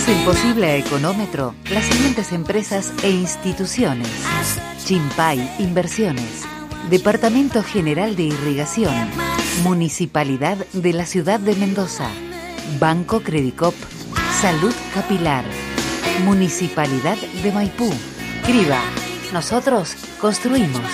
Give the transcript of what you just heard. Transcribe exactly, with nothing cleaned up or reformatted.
Hacen posible a Económetro las siguientes empresas e instituciones: Chimpay Inversiones, Departamento General de Irrigación, Municipalidad de la Ciudad de Mendoza, Banco Credicop, Salud Capilar, Municipalidad de Maipú. Criba, nosotros construimos.